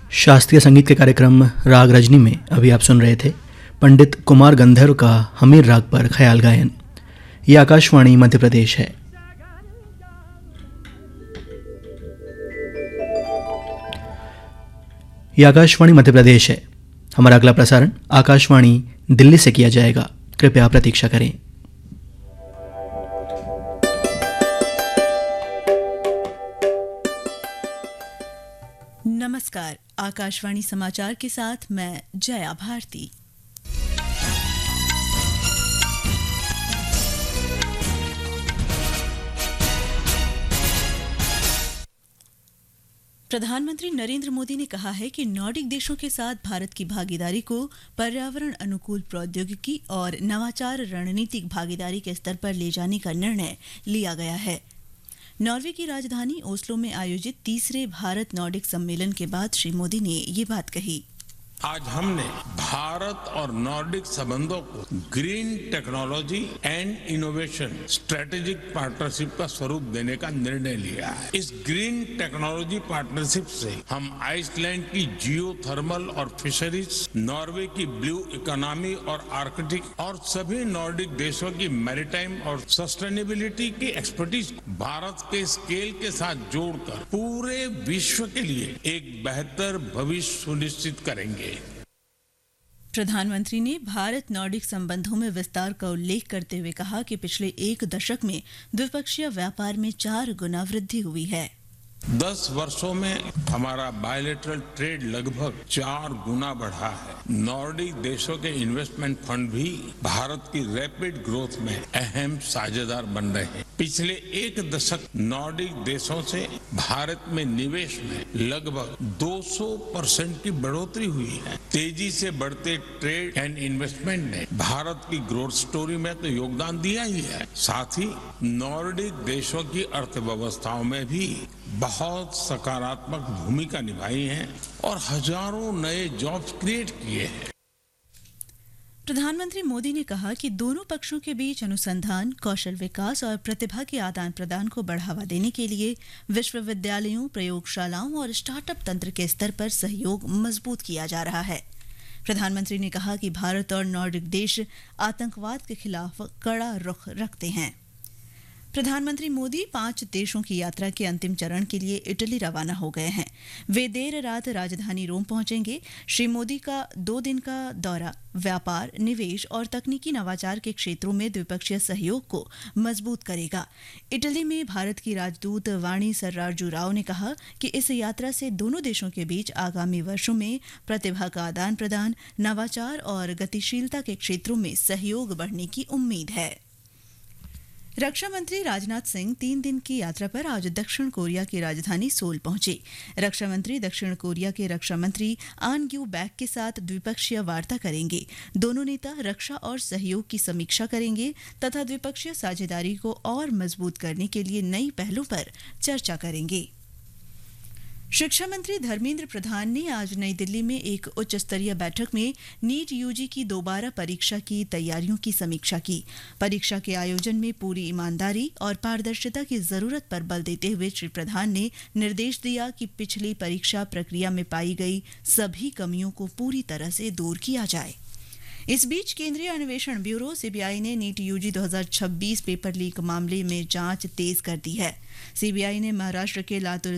शास्त्रीय संगीत के कार्यक्रम राग रजनी में अभी आप सुन रहे थे पंडित कुमार गंधर्व का हमीर राग पर ख्याल गायन। ये आकाशवाणी मध्य प्रदेश है। ये आकाशवाणी मध्य प्रदेश है। हमारा अगला प्रसारण आकाशवाणी दिल्ली से किया जाएगा। कृपया प्रतीक्षा करें। नमस्कार, आकाशवाणी समाचार के साथ मैं जया भारती। प्रधानमंत्री नरेंद्र मोदी ने कहा है कि नॉर्डिक देशों के साथ भारत की भागीदारी को पर्यावरण अनुकूल प्रौद्योगिकी और नवाचार रणनीतिक भागीदारी के स्तर पर ले जाने का निर्णय लिया गया है। नॉर्वे की राजधानी ओस्लो में आयोजित तीसरे भारत नॉर्डिक सम्मेलन के बाद श्री मोदी ने ये बात कही। आज हमने भारत और नॉर्डिक संबंधों को green technology and innovation strategic partnership का स्वरूप देने का निर्णय लिया है। इस ग्रीन टेक्नोलॉजी पार्टनरशिप से हम आइसलैंड की जियो थर्मल और फिशरीज, नॉर्वे की ब्लू इकोनॉमी और आर्कटिक और सभी नॉर्डिक देशों की मैरीटाइम और सस्टेनेबिलिटी की एक्सपर्टीज भारत के स्केल के साथ जोड़कर पूरे विश्व के लिए एक बेहतर भविष्य सुनिश्चित करेंगे। प्रधानमंत्री ने भारत नॉर्डिक संबंधों में विस्तार का उल्लेख करते हुए कहा कि पिछले एक दशक में द्विपक्षीय व्यापार में 4 गुना वृद्धि हुई है। 10 वर्षों में हमारा बायलैटरल ट्रेड लगभग 4 गुना बढ़ा है। नॉर्डिक देशों के इन्वेस्टमेंट फंड भी भारत की रैपिड ग्रोथ में अहम साझेदार बन रहे हैं। पिछले एक दशक नॉर्डिक देशों से भारत में निवेश में लगभग 200% की बढ़ोतरी हुई है। तेजी से बढ़ते ट्रेड एंड इन्वेस्टमेंट ने भारत की ग्रोथ स्टोरी में तो योगदान दिया ही है, साथ ही नॉर्डिक देशों की अर्थव्यवस्थाओं में भी बहुत सकारात्मक भूमिका निभाई है और हजारों नए जॉब्स क्रिएट किए हैं। प्रधानमंत्री मोदी ने कहा कि दोनों पक्षों के बीच अनुसंधान, कौशल विकास और प्रतिभा के आदान प्रदान को बढ़ावा देने के लिए विश्वविद्यालयों, प्रयोगशालाओं और स्टार्टअप तंत्र के स्तर पर सहयोग मजबूत किया जा रहा है। प्रधानमंत्री ने कहा कि भारत और नॉर्डिक देश आतंकवाद के खिलाफ कड़ा रुख रखते हैं। प्रधानमंत्री मोदी 5 देशों की यात्रा के अंतिम चरण के लिए इटली रवाना हो गए हैं। वे देर रात राजधानी रोम पहुंचेंगे। श्री मोदी का 2 दिन का दौरा व्यापार, निवेश और तकनीकी नवाचार के क्षेत्रों में द्विपक्षीय सहयोग को मजबूत करेगा। इटली में भारत की राजदूत वाणी सर्राजू राव ने कहा कि इस यात्रा से दोनों देशों के बीच आगामी वर्षों में प्रतिभा का आदान प्रदान, नवाचार और गतिशीलता के क्षेत्रों में सहयोग बढ़ने की उम्मीद है। रक्षा मंत्री राजनाथ सिंह 3 दिन की यात्रा पर आज दक्षिण कोरिया की राजधानी सोल पहुंचे। रक्षा मंत्री दक्षिण कोरिया के रक्षा मंत्री आन ग्यू बैक के साथ द्विपक्षीय वार्ता करेंगे। दोनों नेता रक्षा और सहयोग की समीक्षा करेंगे तथा द्विपक्षीय साझेदारी को और मजबूत करने के लिए नई पहलों पर चर्चा करेंगे। शिक्षा मंत्री धर्मेंद्र प्रधान ने आज नई दिल्ली में एक उच्च स्तरीय बैठक में नीट यूजी की दोबारा परीक्षा की तैयारियों की समीक्षा की। परीक्षा के आयोजन में पूरी ईमानदारी और पारदर्शिता की जरूरत पर बल देते हुए श्री प्रधान ने निर्देश दिया कि पिछली परीक्षा प्रक्रिया में पाई गई सभी कमियों को पूरी तरह से दूर किया जाए। इस बीच केंद्रीय अन्वेषण ब्यूरो सीबीआई ने नीट यूजी 2026 पेपर लीक मामले में जांच तेज कर दी है। सीबीआई ने महाराष्ट्र के लातूर